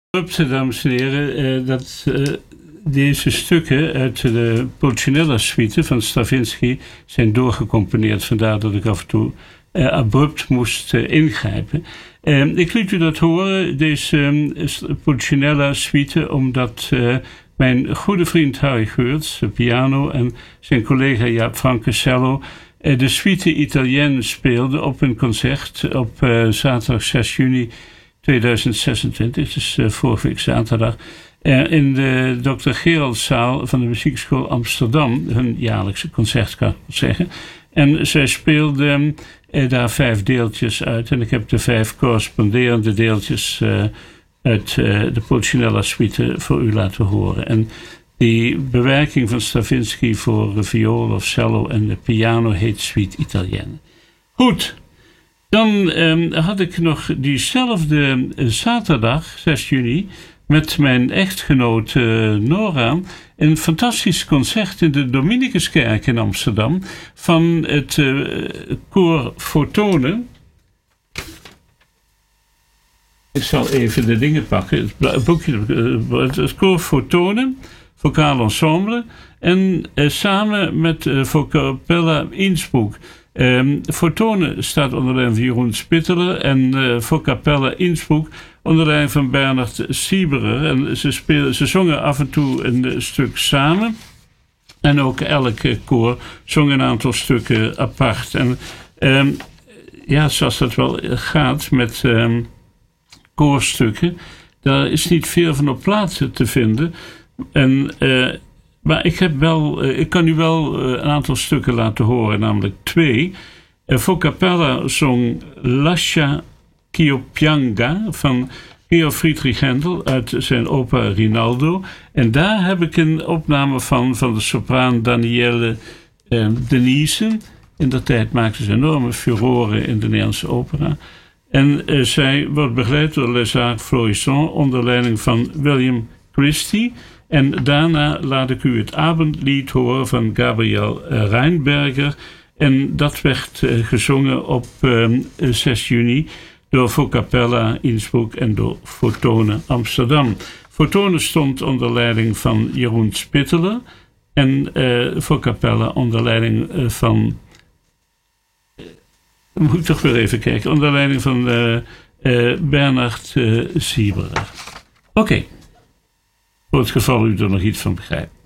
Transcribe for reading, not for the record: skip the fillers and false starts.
Dames en heren, dat deze stukken uit de Pulcinella-suite van Stravinsky zijn doorgecomponeerd. Vandaar dat ik af en toe abrupt moest ingrijpen. Ik liet u dat horen, deze Pulcinella-suite, omdat mijn goede vriend Harry Geurts, piano, en zijn collega Jaap Franke, cello, de suite Italienne speelden op een concert op zaterdag 6 juni 2026, dus vorige week zaterdag, in de Dr. Geraldzaal van de Muziekschool Amsterdam, hun jaarlijkse concert kan ik zeggen. En zij speelden daar 5 deeltjes uit en ik heb de 5 corresponderende deeltjes uit de Pulcinella suite voor u laten horen. En die bewerking van Stravinsky voor viool of cello en de piano heet Suite Italienne. Goed. Dan had ik nog diezelfde zaterdag, 6 juni, met mijn echtgenoot Nora een fantastisch concert in de Dominicuskerk in Amsterdam van het koor Fotone. Ik zal even de dingen pakken. Het boekje, het koor Fotone, vocaal ensemble, en samen met Vocapella Innsbruck. Fotone staat onder leiding van Jeroen Spitteler en Vocapella Innsbruck onder leiding van Bernard Sieberer. En ze zongen af en toe een stuk samen. En ook elke koor zong een aantal stukken apart. En ja, zoals dat wel gaat met koorstukken, daar is niet veel van op plaatsen te vinden. Maar ik kan u wel een aantal stukken laten horen, namelijk 2. Vocapella zong Lascia ch'io pianga van Georg Friedrich Händel uit zijn opera Rinaldo. En daar heb ik een opname van de sopraan Danielle Denise. In dat tijd maakte ze enorme furoren in de Nederlandse opera. En zij wordt begeleid door Les Arts Florissants onder leiding van William Christie. En daarna laat ik u het avondlied horen van Gabriel Reinberger. En dat werd gezongen op 6 juni door Vocapella Innsbruck en door Fotone Amsterdam. Fotone stond onder leiding van Jeroen Spitteler en Vocapella onder leiding van... moet ik toch weer even kijken. Onder leiding van Bernard Sieberer. Oké. Voor het geval u er nog iets van begrijpt.